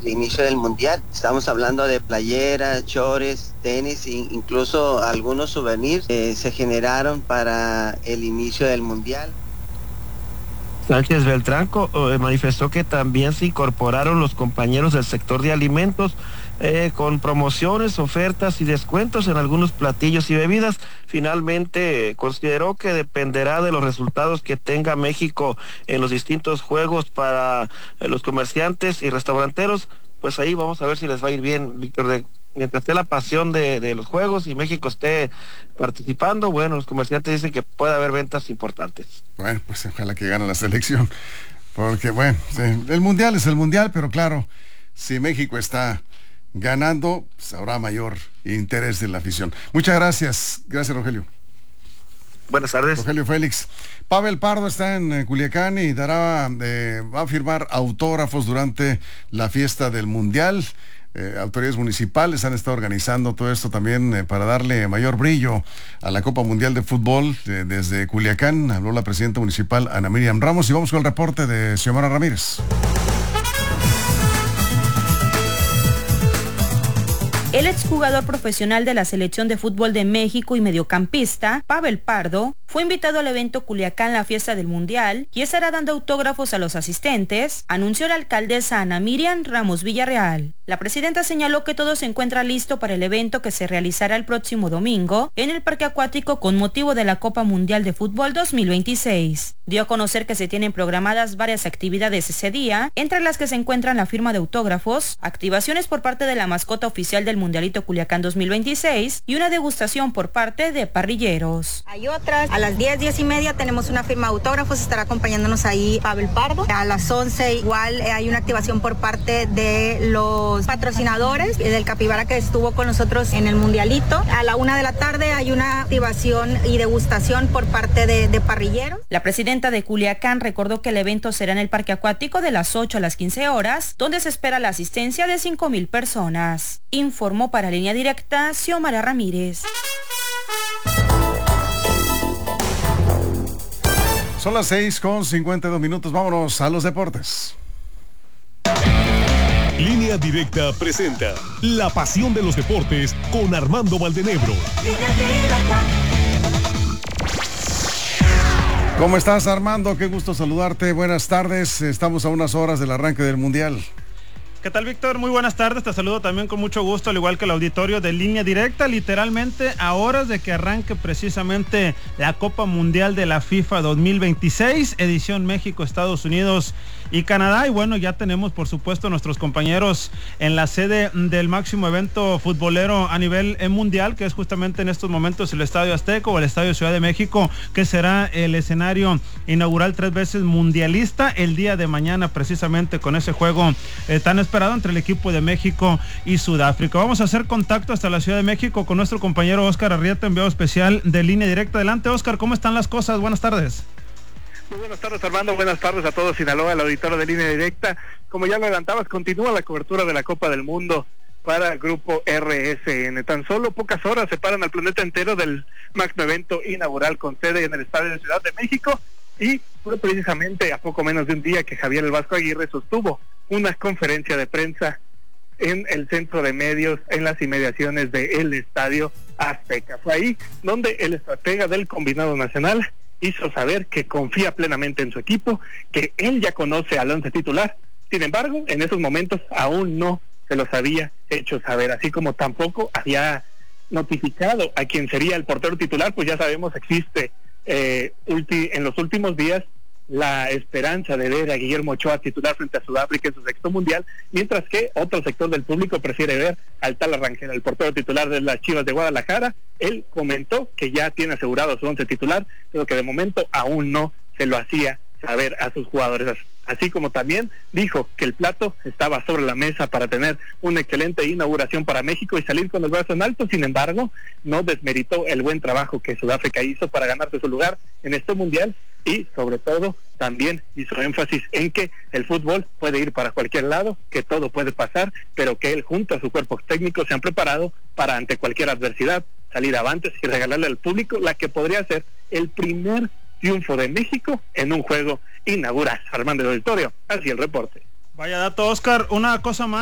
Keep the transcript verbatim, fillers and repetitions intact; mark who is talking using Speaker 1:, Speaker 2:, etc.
Speaker 1: el inicio del mundial. Estamos hablando de playeras, chores, tenis, incluso algunos souvenirs eh, se generaron para el inicio del mundial.
Speaker 2: Sánchez Beltrán eh, manifestó que también se incorporaron los compañeros del sector de alimentos eh, con promociones, ofertas y descuentos en algunos platillos y bebidas. Finalmente eh, consideró que dependerá de los resultados que tenga México en los distintos juegos para eh, los comerciantes y restauranteros. Pues ahí vamos a ver si les va a ir bien, Víctor. De mientras esté la pasión de, de los juegos y México esté participando, bueno, los comerciantes dicen que puede haber ventas importantes.
Speaker 3: Bueno, pues ojalá que gane la selección, porque bueno, el mundial es el mundial, pero claro, si México está ganando, pues habrá mayor interés de la afición. Muchas gracias, gracias Rogelio.
Speaker 2: Buenas tardes.
Speaker 3: Rogelio Félix. Pavel Pardo está en eh, Culiacán y dará, eh, va a firmar autógrafos durante la fiesta del mundial. Eh, autoridades municipales han estado organizando todo esto también eh, para darle mayor brillo a la Copa Mundial de Fútbol. Eh, desde Culiacán habló la presidenta municipal Ana Miriam Ramos y vamos con el reporte de Xiomara Ramírez.
Speaker 4: El exjugador profesional de la Selección de Fútbol de México y mediocampista, Pavel Pardo, fue invitado al evento Culiacán, la fiesta del Mundial, y estará dando autógrafos a los asistentes, anunció la alcaldesa Ana Miriam Ramos Villarreal. La presidenta señaló que todo se encuentra listo para el evento que se realizará el próximo domingo en el Parque Acuático con motivo de la Copa Mundial de Fútbol dos mil veintiséis. Dio a conocer que se tienen programadas varias actividades ese día, entre las que se encuentran la firma de autógrafos, activaciones por parte de la mascota oficial del Mundialito Culiacán dos mil veintiséis y una degustación por parte de parrilleros.
Speaker 5: Hay otras, a las diez, diez y media tenemos una firma de autógrafos, estará acompañándonos ahí Pavel Pardo. A las once igual eh, hay una activación por parte de los patrocinadores eh, del Capibara que estuvo con nosotros en el Mundialito. A la una de la tarde hay una activación y degustación por parte de, de parrilleros.
Speaker 4: La presidenta de Culiacán recordó que el evento será en el Parque Acuático de las ocho a las quince horas, donde se espera la asistencia de cinco mil personas. Informó para Línea Directa Xiomara Ramírez.
Speaker 3: Son las seis con cincuenta y dos minutos. Vámonos a los deportes.
Speaker 6: Línea Directa presenta La Pasión de los Deportes con Armando Valdenebro.
Speaker 3: ¿Cómo estás, Armando? Qué gusto saludarte. Buenas tardes. Estamos a unas horas del arranque del Mundial.
Speaker 7: ¿Qué tal, Víctor? Muy buenas tardes, te saludo también con mucho gusto, al igual que el auditorio de Línea Directa, literalmente a horas de que arranque precisamente la Copa Mundial de la FIFA dos mil veintiséis, edición México, Estados Unidos y Canadá, y bueno, ya tenemos por supuesto nuestros compañeros en la sede del máximo evento futbolero a nivel mundial, que es justamente en estos momentos el Estadio Azteca o el Estadio Ciudad de México, que será el escenario inaugural tres veces mundialista el día de mañana, precisamente con ese juego eh, tan esperado entre el equipo de México y Sudáfrica. Vamos a hacer contacto hasta la Ciudad de México con nuestro compañero Óscar Arrieta, enviado especial de Línea Directa. Adelante, Óscar, ¿cómo están las cosas? Buenas tardes.
Speaker 8: Muy buenas tardes, Armando, buenas tardes a todos Sinaloa, el auditorio de Línea Directa. Como ya lo adelantabas, continúa la cobertura de la Copa del Mundo para el grupo R S N. Tan solo pocas horas separan al planeta entero del magno evento inaugural con sede en el Estadio de Ciudad de México, y fue precisamente a poco menos de un día que Javier El Vasco Aguirre sostuvo una conferencia de prensa en el centro de medios en las inmediaciones del Estadio Azteca. Fue ahí donde el estratega del combinado nacional hizo saber que confía plenamente en su equipo, que él ya conoce al once titular. Sin embargo, en esos momentos aún no se los había hecho saber, así como tampoco había notificado a quien sería el portero titular. Pues ya sabemos, existe eh, ulti, en los últimos días la esperanza de ver a Guillermo Ochoa titular frente a Sudáfrica en su sexto mundial, mientras que otro sector del público prefiere ver al Tala Rangel, el portero titular de las Chivas de Guadalajara. Él comentó que ya tiene asegurado su once titular, pero que de momento aún no se lo hacía saber a sus jugadores. Así como también dijo que el plato estaba sobre la mesa para tener una excelente inauguración para México y salir con el brazo en alto. Sin embargo, no desmeritó el buen trabajo que Sudáfrica hizo para ganarse su lugar en este mundial, y sobre todo también hizo énfasis en que el fútbol puede ir para cualquier lado, que todo puede pasar, pero que él junto a su cuerpo técnico se han preparado para, ante cualquier adversidad, salir avantes y regalarle al público la que podría ser el primer triunfo de México en un juego inaugural. Armando del Auditorio, así el reporte.
Speaker 7: Vaya dato, Óscar. Una cosa más.